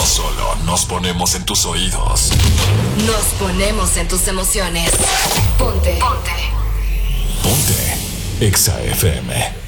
solo nos ponemos en tus oídos. Nos ponemos en tus emociones. Ponte. Ponte. Exa FM.